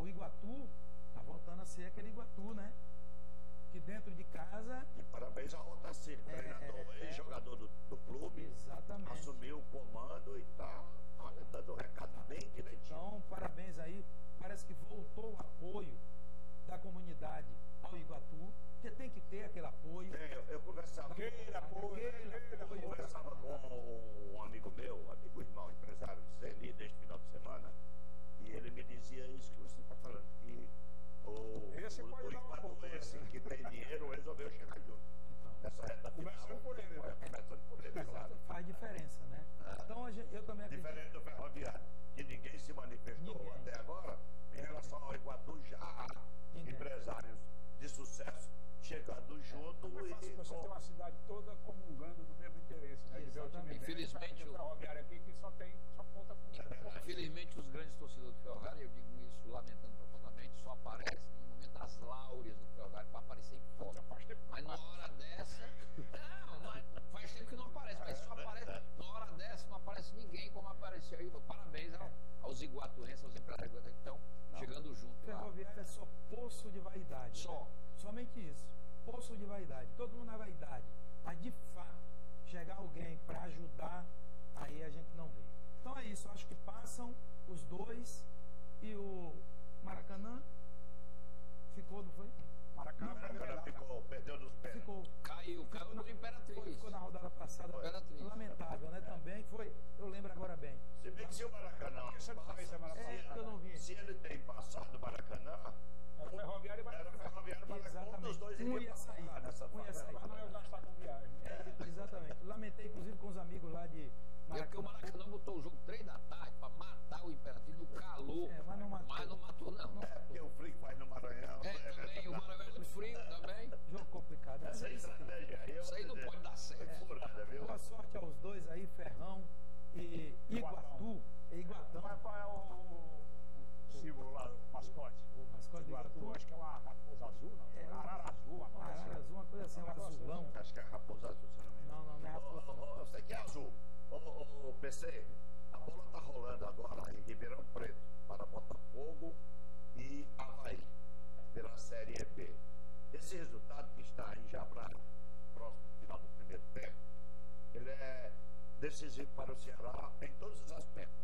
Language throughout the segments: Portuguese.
o Iguatu tá voltando a ser aquele Iguatu, né? Que dentro de casa... E parabéns ao Otacílio, treinador, ex-jogador do clube. Exatamente. Assumiu o comando e tá dando o recado bem direitinho. Então, parabéns aí. Parece que voltou o apoio da comunidade ao Iguatu, que tem que ter aquele apoio. Eu conversava com um amigo meu, amigo irmão, empresário de Zeli, desde final de semana, e ele me dizia isso que você está falando, que o Iguatuense que tem dinheiro resolveu chegar junto. Então, nessa reta final. Começando por ele, claro. Faz diferença, né? Então, eu também acredito. Diferente do Ferroviário, que ninguém se manifestou até agora, em relação ao Iguatu, já há empresários de sucesso chegando junto. Não é fácil você ter uma cidade toda comungando do mesmo interesse, né? Infelizmente, o Ferroviário aqui que só conta com... Infelizmente, os grandes torcedores do Ferroviário, eu digo isso lamentando profundamente, só aparecem no momento das láureas do Ferroviário para aparecer em foto. Mas na hora dessa, não, faz tempo que não aparece, mas só aparece na hora dessa, não aparece ninguém como apareceu aí. Parabéns aos iguatuenses, aos empresários que estão chegando junto. Ferroviário é só poço de vaidade. Só. Né? Somente isso. Poço de vaidade. Todo mundo é vaidade. Mas de fato, chegar alguém para ajudar, aí a gente não vê. Então é isso. Acho que passam os dois e o Maracanã ficou, não foi? Maracanã ficou, perdeu dos pés. Caiu no Imperatriz. Ficou na rodada passada. Lamentável, né? Também foi, eu lembro agora bem. Se bem que se o Maracanã se ele tem passado o Maracanã, era Ferroviário e Maracanã. Um dos dois ia sair. Mas não ia gastar com viagem. Exatamente. Lamentei, inclusive, com os amigos lá de Maracanã. É porque o Maracanã botou o jogo 3 da tarde para matar o Imperatriz no calor. Mas não matou, não. É porque o frio faz no Maranhão. Também, o Maranhão é muito frio também. Jogo complicado. Essa estratégia aí, isso aí não pode dar certo. Furada, viu? Boa sorte aos dois aí, Ferrão e Iguatu. Iguatão. Qual é o símbolo lá, o mascote? O mascote do Iguatu. Acho que é uma raposa azul, não? Arara azul, uma coisa assim, um azulão. Acho que é raposa azul, se não me engano. Não é raposa. Eu sei que é azul. Ô, PC, a bola tá rolando agora em Ribeirão Preto para Botafogo e Avaí pela Série B. Esse resultado que está aí já para o próximo final do primeiro tempo, ele é decisivo para o Ceará em todos os aspectos.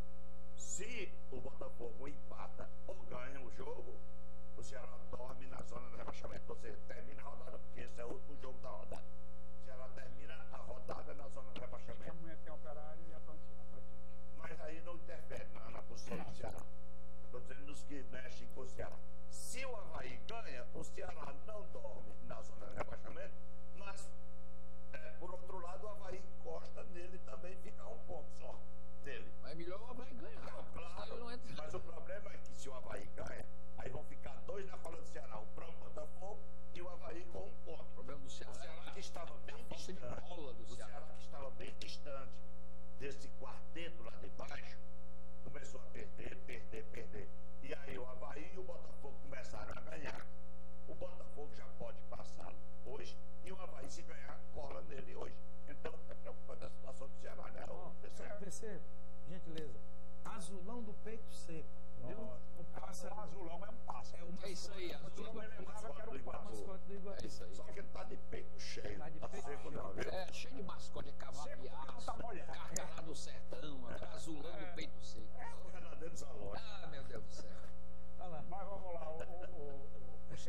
Se o Botafogo empata ou ganha o jogo, o Ceará dorme na zona de rebaixamento. Ou seja, termina a rodada, porque esse é o último jogo da rodada. O Ceará termina a rodada na zona de rebaixamento. Amanhã tem Operário e Atlético. Mas aí não interfere na posição do Ceará. Estou dizendo nos que mexem com o Ceará. Se o Avaí ganha, o Ceará não dorme na zona de rebaixamento, mas, por outro lado, o Avaí encosta nele também, fica um ponto só dele. Mas é melhor o Avaí ganhar. Claro, mas o problema é que se o Avaí ganha, aí vão ficar dois na cola do Ceará, o próprio Botafogo e o Avaí com um ponto. O problema do Ceará, o Ceará que estava bem distante, o Ceará que estava bem distante desse quarteto lá de baixo, começou a perder. E aí o Avaí e o Botafogo começaram a ganhar. O Botafogo já pode passá-lo hoje e o Avaí, se ganhar, cola nele hoje. Então é preocupante a situação do Ceará, né? PC, gentileza. Azulão do peito seco. Viu? O pássaro. O azulão é um pássaro. É isso aí, azulão é mascote do Iguatu. É isso aí. Só que ele tá de peito cheio. Tá de peito seco, não, viu? É, cheio de mascote, é cavaliaço, carcará do sertão, azulão do peito seco. É o verdadeiro Zalone. Ah, meu Deus do céu. Olha lá. Mas vamos lá, o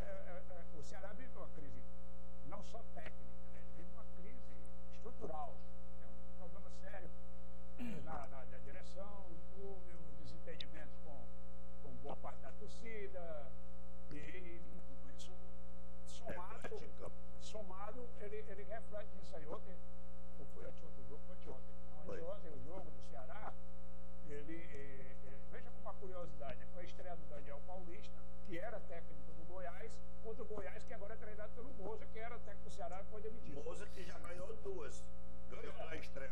Ceará vive uma crise não só técnica, né? Ele vive uma crise estrutural.